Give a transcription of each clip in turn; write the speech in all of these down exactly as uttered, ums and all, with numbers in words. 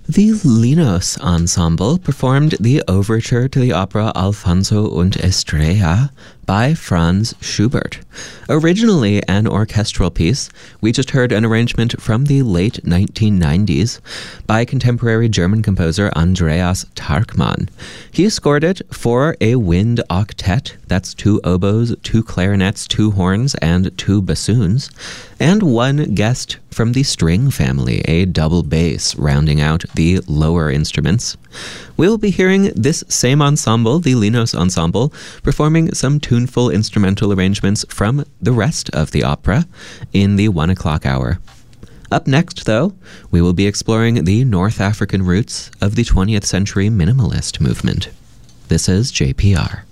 The Linos Ensemble performed the overture to the opera Alfonso und Estrella by Franz Schubert. Originally an orchestral piece, we just heard an arrangement from the late nineteen nineties by contemporary German composer Andreas Tarkman. He scored it for a wind octet, that's two oboes, two clarinets, two horns, and two bassoons, and one guest from the string family, a double bass, rounding out the lower instruments. We'll be hearing this same ensemble, the Linos Ensemble, performing some tuneful instrumental arrangements from the rest of the opera in the one o'clock hour. Up next, though, we will be exploring the North African roots of the twentieth century minimalist movement. This is J P R.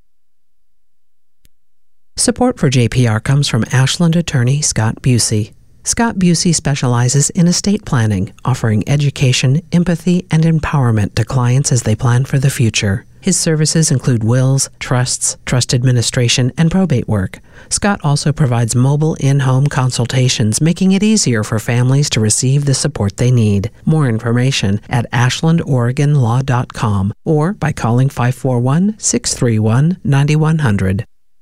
Support for J P R comes from Ashland attorney Scott Busey. Scott Busey specializes in estate planning, offering education, empathy, and empowerment to clients as they plan for the future. His services include wills, trusts, trust administration, and probate work. Scott also provides mobile in-home consultations, making it easier for families to receive the support they need. More information at ashland oregon law dot com or by calling five four one, six three one, nine one zero zero.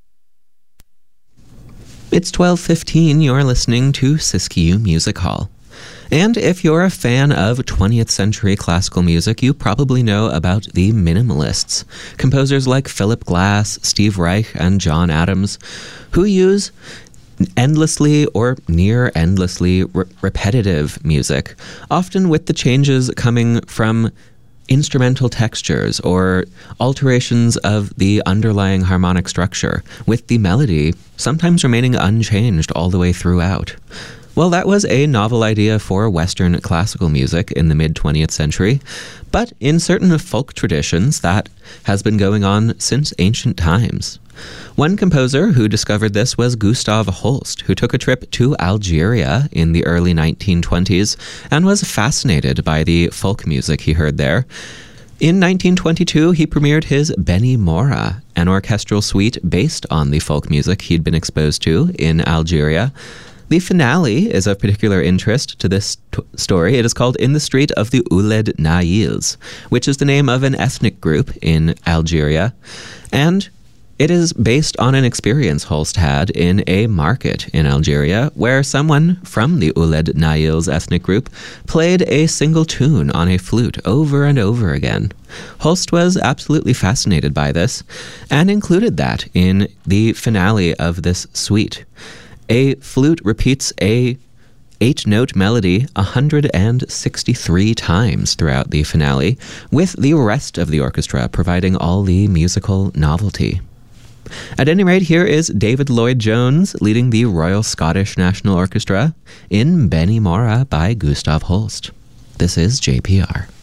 It's twelve fifteen, you're listening to Siskiyou Music Hall. And if you're a fan of twentieth century classical music, you probably know about the minimalists, composers like Philip Glass, Steve Reich, and John Adams, who use endlessly or near endlessly re- repetitive music, often with the changes coming from instrumental textures or alterations of the underlying harmonic structure, with the melody sometimes remaining unchanged all the way throughout. Well, that was a novel idea for Western classical music in the mid-twentieth century, but in certain folk traditions, that has been going on since ancient times. One composer who discovered this was Gustav Holst, who took a trip to Algeria in the early nineteen twenties and was fascinated by the folk music he heard there. In nineteen twenty-two, he premiered his Beni Mora, an orchestral suite based on the folk music he'd been exposed to in Algeria. The finale is of particular interest to this t- story. It is called In the Street of the Ouled Naïls, which is the name of an ethnic group in Algeria. And it is based on an experience Holst had in a market in Algeria where someone from the Ouled Naïls ethnic group played a single tune on a flute over and over again. Holst was absolutely fascinated by this and included that in the finale of this suite. A flute repeats a eight-note melody one hundred sixty-three times throughout the finale, with the rest of the orchestra providing all the musical novelty. At any rate, here is David Lloyd-Jones leading the Royal Scottish National Orchestra in Beni Mora by Gustav Holst. This is J P R.